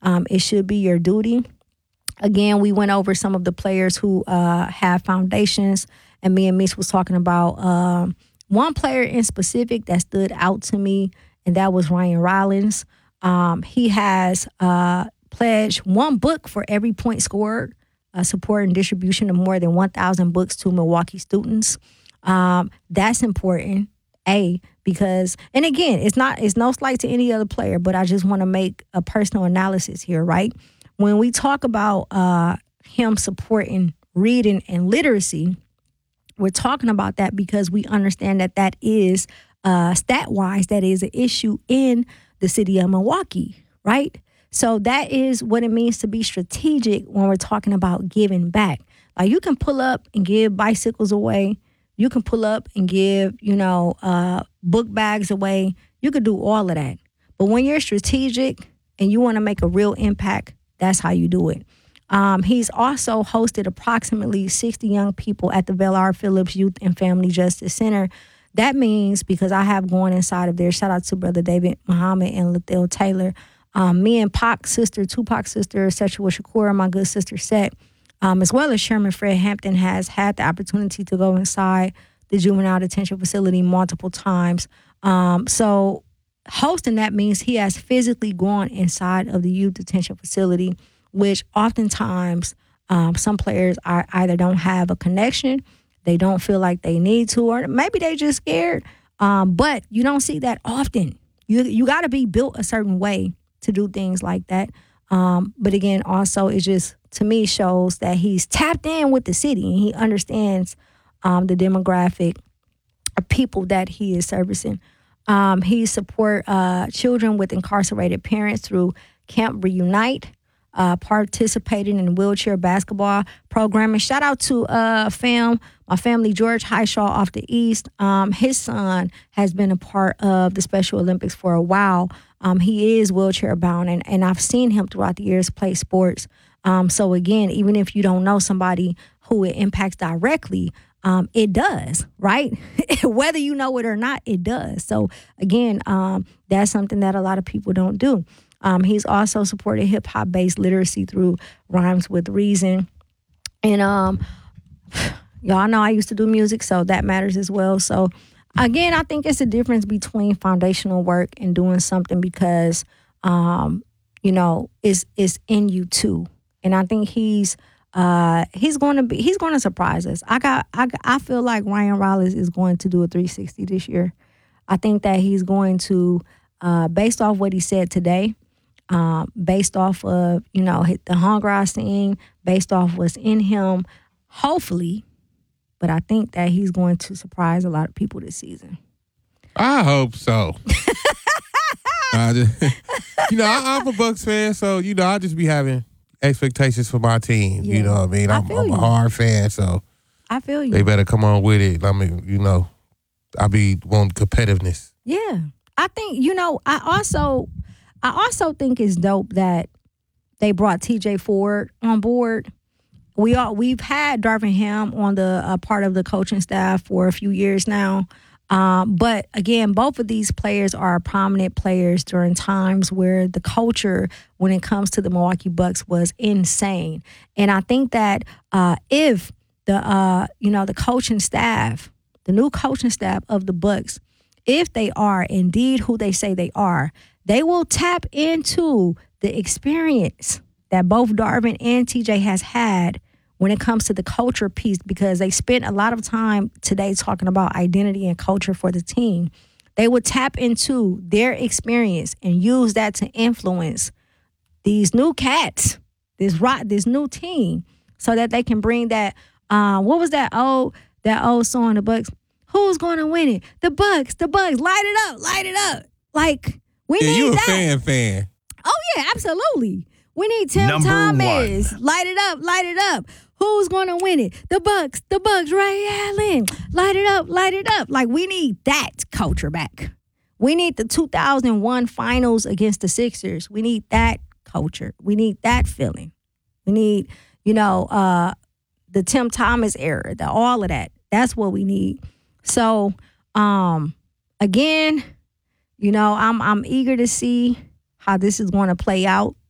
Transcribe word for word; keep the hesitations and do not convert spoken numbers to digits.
Um, it should be your duty. Again, we went over some of the players who uh, have foundations, and me and Mish was talking about um, one player in specific that stood out to me, and that was Ryan Rollins. Um, he has uh, pledged one book for every point scored, uh, support and distribution of more than one thousand books to Milwaukee students. Um, that's important, A, because, and again, it's not, it's no slight to any other player, but I just want to make a personal analysis here, right? When we talk about uh, him supporting reading and literacy, we're talking about that because we understand that that is, uh, stat-wise, that is an issue in the city of Milwaukee, right? So that is what it means to be strategic when we're talking about giving back. Like, you can pull up and give bicycles away. You can pull up and give, you know, uh, book bags away. You could do all of that. But when you're strategic and you want to make a real impact, that's how you do it. Um, he's also hosted approximately sixty young people at the Vale R. Phillips Youth and Family Justice Center. That means, because I have gone inside of there, shout out to Brother David Muhammad and Lethel Taylor. Um, me and Pac's sister, Tupac's sister, Sexual Shakur, my good sister Set, um, as well as Sherman Fred Hampton, has had the opportunity to go inside the juvenile detention facility multiple times. Um, so hosting that means he has physically gone inside of the youth detention facility, which oftentimes um, some players are either don't have a connection, they don't feel like they need to, or maybe they just scared. Um, but you don't see that often. You you got to be built a certain way to do things like that. Um, but again, also it just, to me, shows that he's tapped in with the city and he understands um, the demographic of people that he is servicing. Um, he support uh, children with incarcerated parents through Camp Reunite, uh, participating in wheelchair basketball programming. Shout out to uh, fam, my family, George Highshaw off the East. Um, his son has been a part of the Special Olympics for a while. Um, he is wheelchair bound, and, and I've seen him throughout the years play sports. Um, so again, even if you don't know somebody who it impacts directly, Um, it does, right? Whether you know it or not, it does. So again, um, that's something that a lot of people don't do. Um, he's also supported hip hop based literacy through Rhymes with Reason. And um, y'all know I used to do music, so that matters as well. So again, I think it's a difference between foundational work and doing something because, um, you know, it's, it's in you too. And I think he's, Uh, he's going to be. He's going to surprise us. I got. I. I feel like Ryan Rollins is going to do a three sixty this year. I think that he's going to, uh, based off what he said today, um, based off of you know the hunger I seen, based off what's in him, hopefully. But I think that he's going to surprise a lot of people this season. I hope so. I just, you know, I, I'm a Bucks fan, so you know I just be having expectations for my team. Yeah. You know what I mean? I'm, I I'm a hard fan, so I feel you. They better come on with it. I mean, you know, I be wanting competitiveness. Yeah. I think, you know, I also I also think it's dope that they brought T J Ford on board. We all we've had Darvin Ham on the uh, part of the coaching staff for a few years now. Um, but again, both of these players are prominent players during times where the culture, when it comes to the Milwaukee Bucks, was insane. And I think that uh, if the uh, you know the coaching staff, the new coaching staff of the Bucks, if they are indeed who they say they are, they will tap into the experience that both Darvin and T J has had when it comes to the culture piece, because they spent a lot of time today talking about identity and culture for the team. They would tap into their experience and use that to influence these new cats, this rock, this new team, so that they can bring that. Uh, what was that old that old song? The Bucks. Who's going to win it? The Bucks. The Bucks. Light it up. Light it up. Like we yeah, need you a that. fan fan. Oh yeah, absolutely. We need Tim Number Thomas. One. Light it up. Light it up. Who's going to win it? The Bucks. The Bucks. Ray Allen. Light it up. Light it up. Like, we need that culture back. We need the two thousand one finals against the Sixers. We need that culture. We need that feeling. We need, you know, uh, the Tim Thomas era, the all of that. That's what we need. So, um, again, you know, I'm I'm eager to see how this is going to play out.